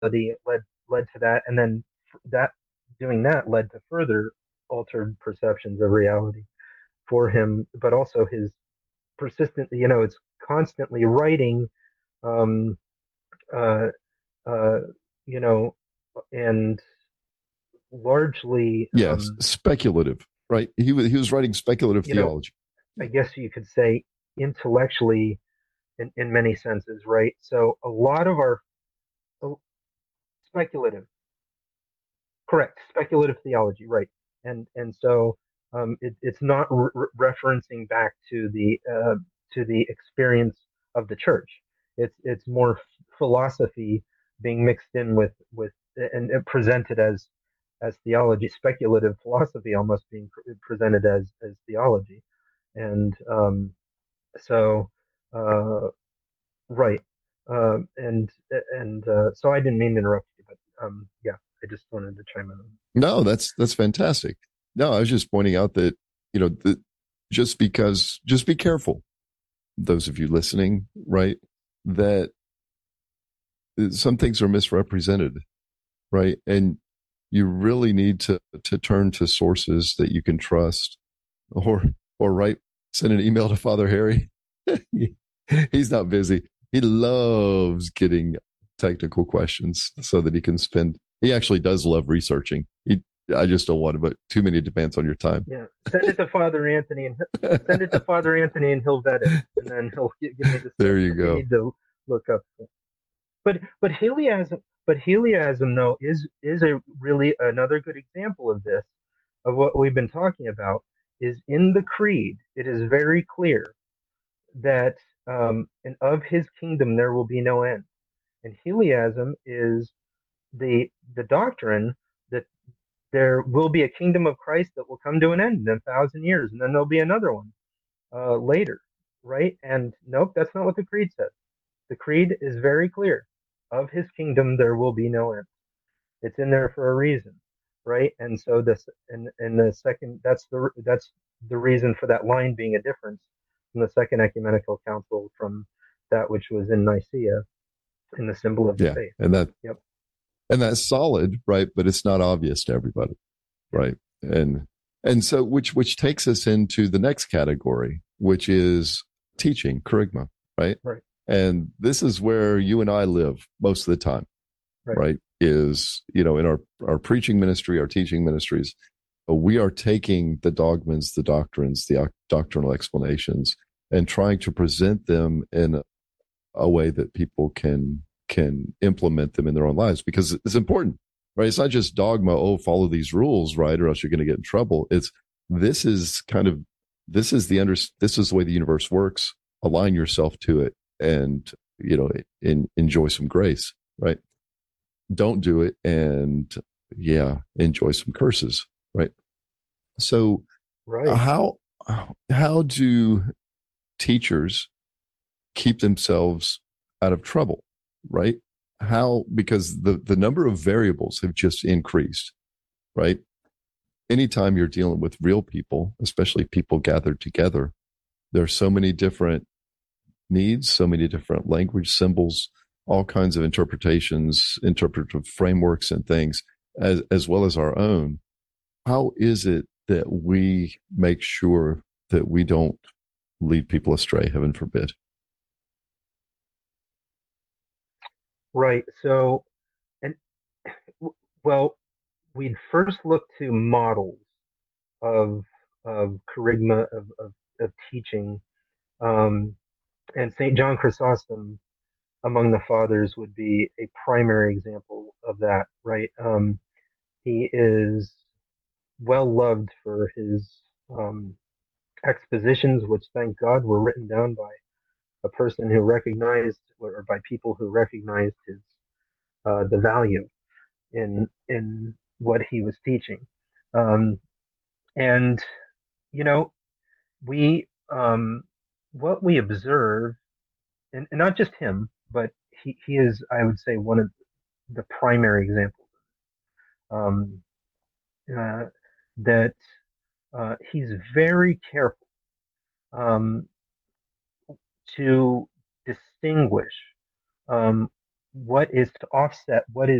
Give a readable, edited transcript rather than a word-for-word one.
led to that, and then that doing that led to further altered perceptions of reality for him, but also his persistent, it's constantly writing, um, uh, uh, you know, and largely, Yes, speculative, right? He was writing speculative you know, theology. I guess you could say intellectually in many senses, right? So a lot of our oh, speculative, correct, speculative theology, right? And so it's not referencing back to the experience of the church. It's more philosophy being mixed in with and presented as theology, speculative philosophy almost being presented as theology, and so uh, right, so I didn't mean to interrupt you, but yeah, I just wanted to chime in. No, that's fantastic. No, I was just pointing out that just because, just be careful, those of you listening, right? That some things are misrepresented, right? And you really need to turn to sources that you can trust, or write, send an email to Father Harry. He's not busy. He loves getting technical questions so that he can spend. He actually does love researching. I just don't want to put too many demands on your time. Yeah, send it to Father Anthony and send it to Father Anthony, and he'll vet it, and then he'll give me the stuff There you that we go. need to look up. But Heliasm though is a really another good example of this, of what we've been talking about. Is in the creed, it is very clear that and of his kingdom there will be no end. And Heliasm is the doctrine that there will be a kingdom of Christ that will come to an end in 1,000 years, and then there'll be another one later, right? And nope, that's not what the creed says. The creed is very clear. Of his kingdom there will be no end. It's in there for a reason, right? And so this, and the second, that's the reason for that line being a difference from the Second Ecumenical Council from that which was in Nicaea in the symbol of the Yeah, faith. Yep. and that's solid, right? But it's not obvious to everybody, Yep. right? And so which takes us into the next category, which is teaching, kerygma, right? Right. And this is where you and I live most of the time, Right. right? Is, in our preaching ministry, our teaching ministries, we are taking the dogmas, the doctrines, the doctrinal explanations, and trying to present them in a way that people can implement them in their own lives, because it's important, right? It's not just dogma. Oh, follow these rules, right, or else you're going to get in trouble. It's this is kind of this is the way the universe works. Align yourself to it, and enjoy some grace, right? Don't do it, and yeah, enjoy some curses, right? So Right. how how do teachers keep themselves out of trouble, right? How, because the number of variables have just increased, right? Anytime you're dealing with real people, especially people gathered together, there are so many different needs, so many different language symbols, all kinds of interpretations, interpretive frameworks and things, as well as our own. How is it that we make sure that we don't lead people astray, heaven forbid? Right. So, and well, we'd first look to models of kerygma of teaching, um, and Saint John Chrysostom among the fathers would be a primary example of that. Right. He is well loved for his um, expositions, which thank God were written down by a person who recognized, or by people who recognized his the value in what he was teaching. Um, and you know, we what we observe, and not just him, but he is, I would say, one of the primary examples, um, uh, that he's very careful um, to distinguish um, what is to offset what is